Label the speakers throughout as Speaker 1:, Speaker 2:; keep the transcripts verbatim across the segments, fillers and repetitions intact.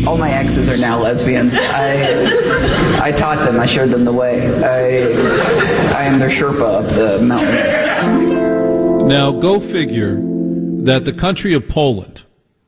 Speaker 1: All my exes are now lesbians. I, I taught them. I showed them the way. I, I am their Sherpa up the mountain.
Speaker 2: Now, go figure that the country of Poland,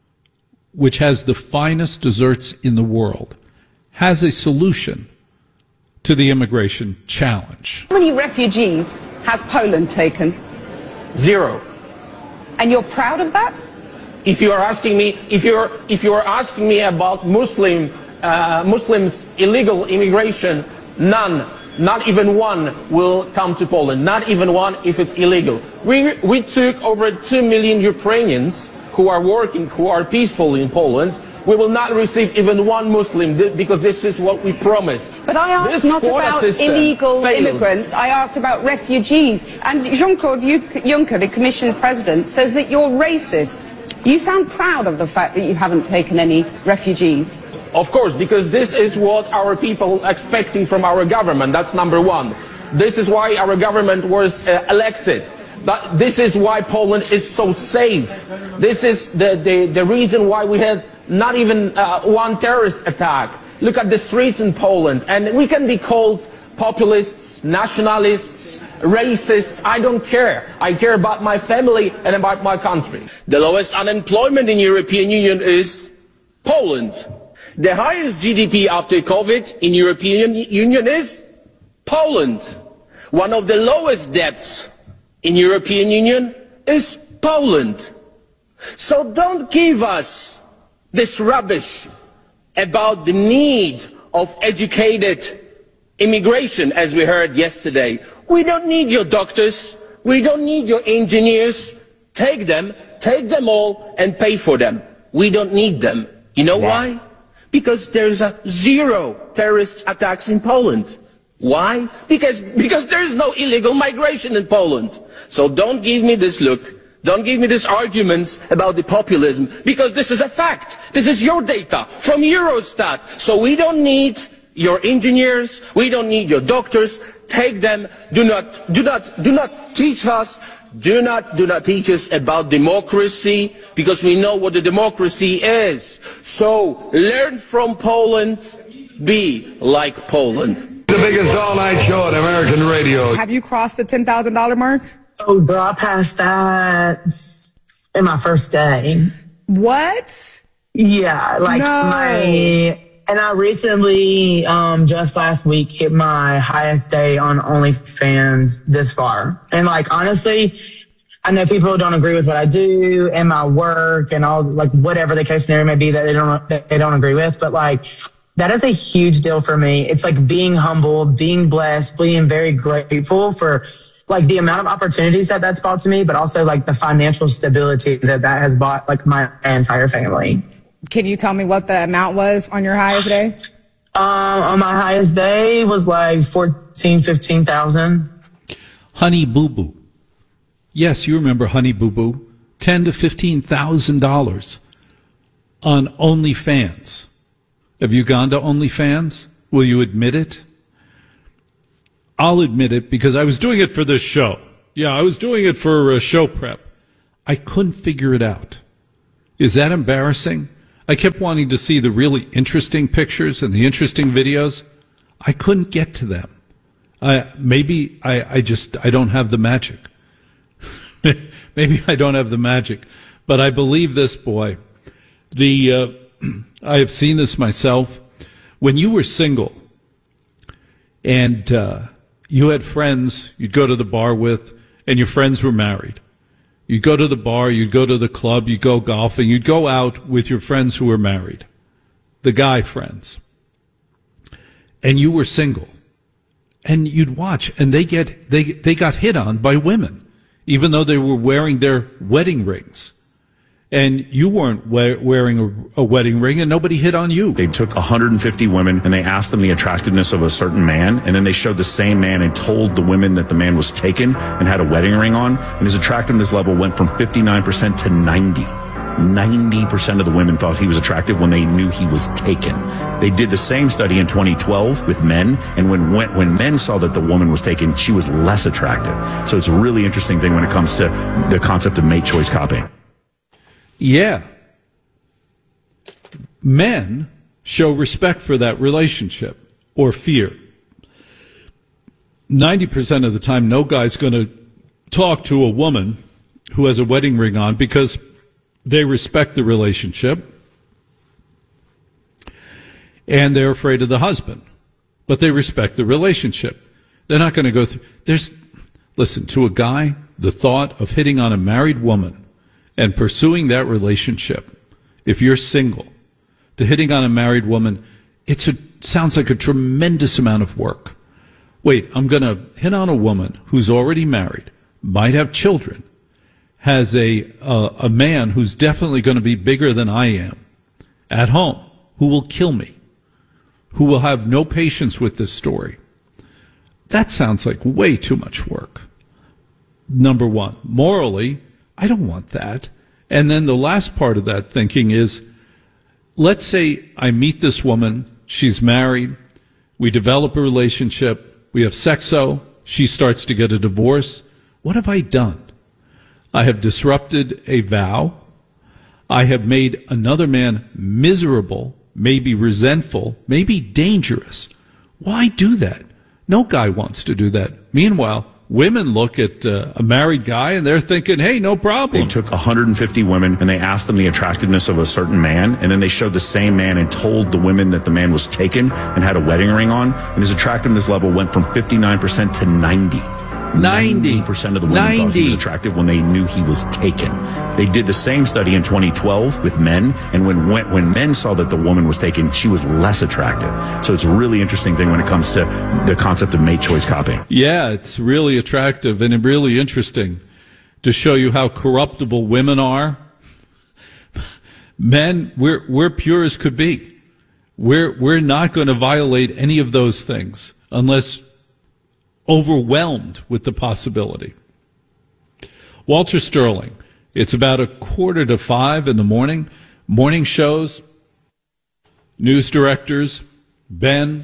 Speaker 2: which has the finest desserts in the world, has a solution to the immigration challenge.
Speaker 3: How many refugees has Poland taken?
Speaker 4: Zero.
Speaker 3: And you're proud of that?
Speaker 4: If you are asking me, if you're if you are asking me about Muslim uh, Muslims illegal immigration, none, not even one will come to Poland. Not even one if it's illegal. We we took over two million Ukrainians who are working, who are peaceful in Poland. We will not receive even one Muslim because this is what we promised.
Speaker 3: But I asked
Speaker 4: this
Speaker 3: not about illegal
Speaker 4: failed.
Speaker 3: immigrants, I asked about refugees. And Jean-Claude Juncker, the Commission President, says that you're racist. You sound proud of the fact that you haven't taken any refugees.
Speaker 4: Of course, because this is what our people are expecting from our government. That's number one. This is why our government was uh, elected. But this is why Poland is so safe. This is the, the, the reason why we had not even uh, one terrorist attack. Look at the streets in Poland, and we can be called populists, nationalists, racists. I don't care. I care about my family and about my country. The lowest unemployment in European Union is Poland. The highest G D P after COVID in European Union is Poland. One of the lowest debts in European Union is Poland. So don't give us this rubbish about the need of educated immigration, as we heard yesterday. We don't need your doctors. We don't need your engineers. Take them, take them all and pay for them. We don't need them. You know why? why? Because there's a zero terrorist attacks in Poland. Why? Because, because there is no illegal migration in Poland. So don't give me this look. Don't give me these arguments about the populism, because this is a fact. This is your data from Eurostat. So we don't need your engineers. We don't need your doctors. Take them. Do not, do not, do not teach us. Do not, do not teach us about democracy, because we know what the democracy is. So learn from Poland. Be like Poland.
Speaker 5: The biggest all-night show on American radio.
Speaker 6: Have you crossed the ten thousand dollar mark?
Speaker 7: Oh, girl, I passed that in my first day.
Speaker 6: What?
Speaker 7: Yeah, like
Speaker 6: no.
Speaker 7: my, and I recently, um, just last week hit my highest day on OnlyFans this far. And like, honestly, I know people don't agree with what I do and my work and all, like, whatever the case scenario may be that they don't, that they don't agree with, but like, that is a huge deal for me. It's like being humbled, being blessed, being very grateful for like the amount of opportunities that that's brought to me, but also like the financial stability that that has brought like my entire family.
Speaker 6: Can you tell me what the amount was on your highest day?
Speaker 7: Um, on my highest day was like fourteen, fifteen thousand.
Speaker 2: Honey Boo Boo. Yes, you remember Honey Boo Boo. Ten to fifteen thousand dollars on OnlyFans. Have you gone to OnlyFans? Will you admit it? I'll admit it because I was doing it for this show. Yeah, I was doing it for uh, show prep. I couldn't figure it out. Is that embarrassing? I kept wanting to see the really interesting pictures and the interesting videos. I couldn't get to them. I, maybe I, I just, I don't have the magic. Maybe I don't have the magic. But I believe this, boy. The, uh, I have seen this myself. When you were single and uh, you had friends you'd go to the bar with, and your friends were married. You'd go to the bar, you'd go to the club, you'd go golfing, you'd go out with your friends who were married, the guy friends. And you were single. And you'd watch, and they get they they got hit on by women, even though they were wearing their wedding rings. And you weren't we- wearing a, a wedding ring, and nobody hit on you.
Speaker 8: They took one hundred fifty women, and they asked them the attractiveness of a certain man, and then they showed the same man and told the women that the man was taken and had a wedding ring on, and his attractiveness level went from fifty-nine percent to ninety. ninety percent of the women thought he was attractive when they knew he was taken. They did the same study in twenty twelve with men, and when, when, when men saw that the woman was taken, she was less attractive. So it's a really interesting thing when it comes to the concept of mate choice copying.
Speaker 2: Yeah. Men show respect for that relationship or fear. ninety percent of the time, no guy's going to talk to a woman who has a wedding ring on because they respect the relationship and they're afraid of the husband, but they respect the relationship. They're not going to go through. There's, listen, to a guy, the thought of hitting on a married woman and pursuing that relationship, if you're single, to hitting on a married woman, it's a, sounds like a tremendous amount of work. Wait, I'm going to hit on a woman who's already married, might have children, has a uh, a man who's definitely going to be bigger than I am at home, who will kill me, who will have no patience with this story. That sounds like way too much work. Number one, morally, I don't want that. And then the last part of that thinking is, let's say I meet this woman, she's married, we develop a relationship, we have sexo, she starts to get a divorce. What have I done? I have disrupted a vow. I have made another man miserable, maybe resentful, maybe dangerous. Why do that? No guy wants to do that. Meanwhile, women look at uh, a married guy and they're thinking, hey, no problem.
Speaker 8: They took one hundred fifty women and they asked them the attractiveness of a certain man, and then they showed the same man and told the women that the man was taken and had a wedding ring on, and his attractiveness level went from fifty-nine percent to ninety. ninety percent of the women
Speaker 2: ninety
Speaker 8: thought he was attractive when they knew he was taken. They did the same study in twenty twelve with men, and when, when when men saw that the woman was taken, she was less attractive. So it's a really interesting thing when it comes to the concept of mate choice copying.
Speaker 2: Yeah, it's really attractive and really interesting to show you how corruptible women are. Men, we're we're pure as could be. We're we're not going to violate any of those things unless overwhelmed with the possibility. Walter Sterling, it's about a quarter to five in the morning. Morning shows, news directors, Ben,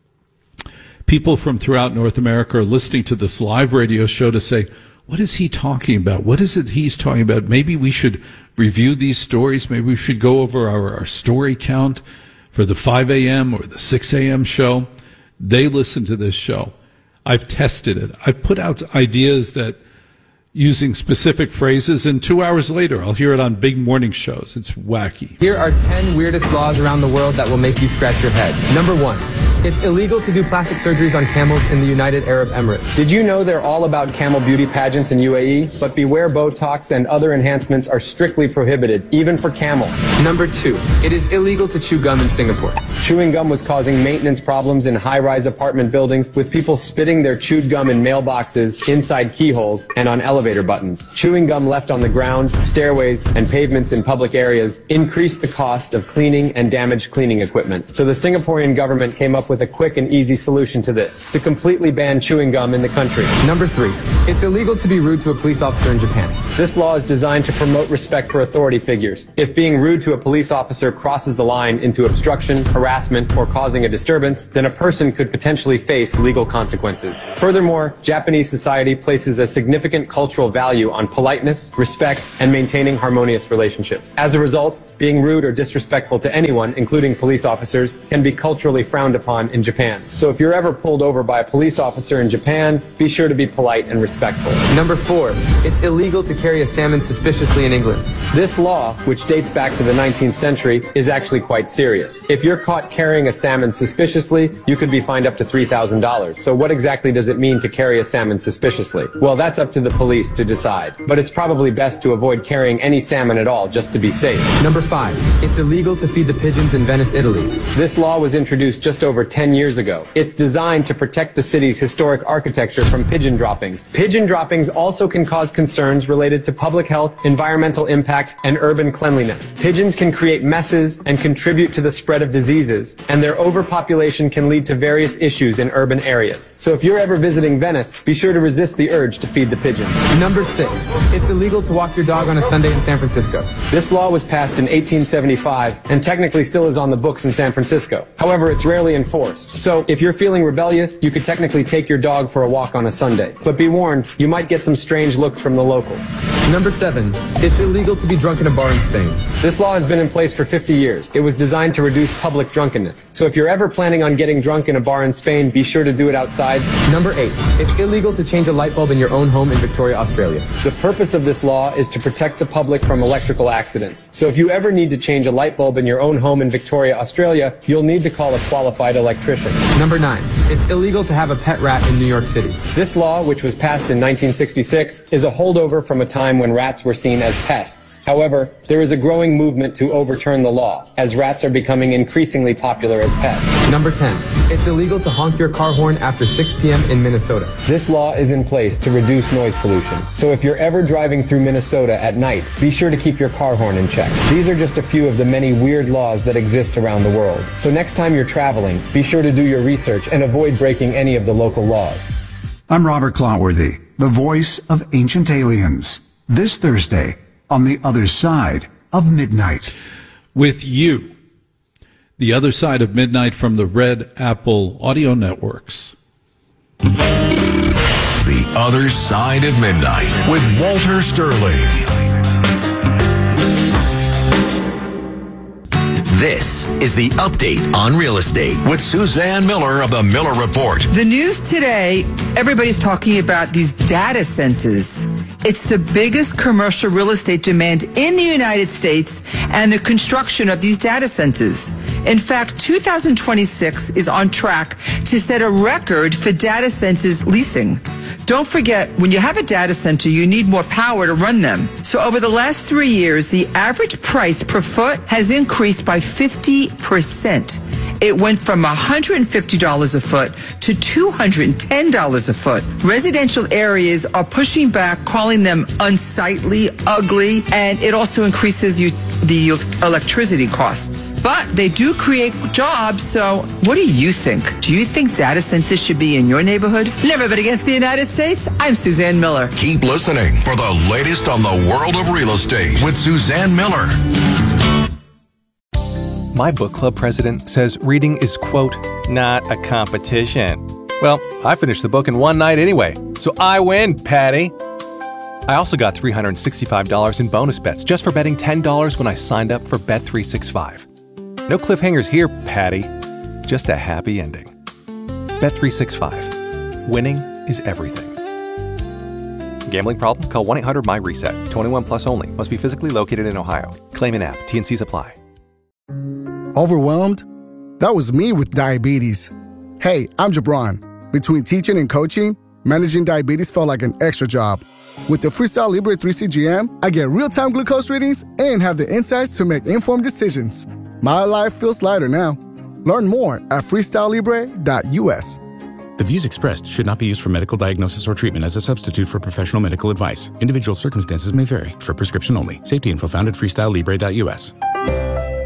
Speaker 2: people from throughout North America are listening to this live radio show to say, what is he talking about? What is it he's talking about? Maybe we should review these stories. Maybe we should go over our, our story count for the five a.m. or the six a.m. show. They listen to this show. I've tested it. I've put out ideas that using specific phrases, and two hours later, I'll hear it on big morning shows. It's wacky.
Speaker 9: Here are ten weirdest laws around the world that will make you scratch your head. Number one, it's illegal to do plastic surgeries on camels in the United Arab Emirates.
Speaker 10: Did you know they're all about camel beauty pageants in U A E? But beware, Botox and other enhancements are strictly prohibited, even for camels.
Speaker 9: Number two, it is illegal to chew gum in Singapore.
Speaker 10: Chewing gum was causing maintenance problems in high-rise apartment buildings, with people spitting their chewed gum in mailboxes, inside keyholes, and on elevator buttons. Chewing gum left on the ground, stairways, and pavements in public areas increased the cost of cleaning and damaged cleaning equipment. So the Singaporean government came up with a quick and easy solution to this, to completely ban chewing gum in the country.
Speaker 9: Number three, it's illegal to be rude to a police officer in Japan.
Speaker 10: This law is designed to promote respect for authority figures. If being rude to a police officer crosses the line into obstruction, harassment, or causing a disturbance, then a person could potentially face legal consequences. Furthermore, Japanese society places a significant cultural value on politeness, respect, and maintaining harmonious relationships. As a result, being rude or disrespectful to anyone, including police officers, can be culturally frowned upon in Japan. So if you're ever pulled over by a police officer in Japan, be sure to be polite and respectful.
Speaker 9: Number four, it's illegal to carry a salmon suspiciously in England.
Speaker 10: This law, which dates back to the nineteenth century, is actually quite serious. If you're caught carrying a salmon suspiciously, you could be fined up to three thousand dollars. So what exactly does it mean to carry a salmon suspiciously? Well, that's up to the police to decide. But it's probably best to avoid carrying any salmon at all just to be safe.
Speaker 9: Number five, it's illegal to feed the pigeons in Venice, Italy.
Speaker 10: This law was introduced just over ten years ago. It's designed to protect the city's historic architecture from pigeon droppings. Pigeon droppings also can cause concerns related to public health, environmental impact, and urban cleanliness. Pigeons can create messes and contribute to the spread of diseases, and their overpopulation can lead to various issues in urban areas. So if you're ever visiting Venice, be sure to resist the urge to feed the pigeons.
Speaker 9: Number six, it's illegal to walk your dog on a Sunday in San Francisco.
Speaker 10: This law was passed in eighteen seventy-five and technically still is on the books in San Francisco. However, it's rarely enforced. enforced. So if you're feeling rebellious, you could technically take your dog for a walk on a Sunday. But be warned, you might get some strange looks from the locals.
Speaker 9: Number seven, it's illegal to be drunk in a bar in Spain.
Speaker 10: This law has been in place for fifty years. It was designed to reduce public drunkenness. So if you're ever planning on getting drunk in a bar in Spain, be sure to do it outside.
Speaker 9: Number eight, it's illegal to change a light bulb in your own home in Victoria, Australia.
Speaker 10: The purpose of this law is to protect the public from electrical accidents. So if you ever need to change a light bulb in your own home in Victoria, Australia, you'll need to call a qualified electrician.
Speaker 9: Number nine, it's illegal to have a pet rat in New York City.
Speaker 10: This law, which was passed in nineteen sixty-six, is a holdover from a time when rats were seen as pests. However, there is a growing movement to overturn the law, as rats are becoming increasingly popular as pets.
Speaker 9: Number ten, it's illegal to honk your car horn after six p.m. in Minnesota.
Speaker 10: This law is in place to reduce noise pollution. So if you're ever driving through Minnesota at night, be sure to keep your car horn in check. These are just a few of the many weird laws that exist around the world. So next time you're traveling, be sure to do your research and avoid breaking any of the local laws.
Speaker 11: I'm Robert Clotworthy, the voice of Ancient Aliens. This Thursday, on the other side of midnight.
Speaker 2: With you, the other side of midnight from the Red Apple Audio Networks.
Speaker 12: The Other Side of Midnight with Walter Sterling. This is the update on real estate with Suzanne Miller of the Miller Report.
Speaker 13: The news today, everybody's talking about these data centers. It's the biggest commercial real estate demand in the United States and the construction of these data centers. In fact, two thousand twenty-six is on track to set a record for data centers leasing. Don't forget, when you have a data center, you need more power to run them. So over the last three years, the average price per foot has increased by fifty percent. It went from one hundred fifty dollars a foot to two hundred ten dollars a foot. Residential areas are pushing back, calling them unsightly, ugly, and it also increases you, the electricity costs. But they do create jobs, so what do you think? Do you think data centers should be in your neighborhood? Never bet against the United States. I'm Suzanne Miller.
Speaker 12: Keep listening for the latest on the world of real estate with Suzanne Miller.
Speaker 14: My book club president says reading is, quote, not a competition. Well, I finished the book in one night anyway, so I win, Patty. I also got three hundred sixty-five dollars in bonus bets just for betting ten dollars when I signed up for Bet three sixty-five. No cliffhangers here, Patty. Just a happy ending. Bet three sixty-five. Winning is everything. Gambling problem? Call one eight hundred M Y reset. twenty-one plus only. Must be physically located in Ohio. Claim in app. T N Cs apply.
Speaker 15: Overwhelmed? That was me with diabetes. Hey, I'm Jabron. Between teaching and coaching, managing diabetes felt like an extra job. With the Freestyle Libre three C G M, I get real-time glucose readings and have the insights to make informed decisions. My life feels lighter now. Learn more at freestyle libre dot U S.
Speaker 16: The views expressed should not be used for medical diagnosis or treatment as a substitute for professional medical advice. Individual circumstances may vary. For prescription only. Safety info found at freestyle libre dot U S.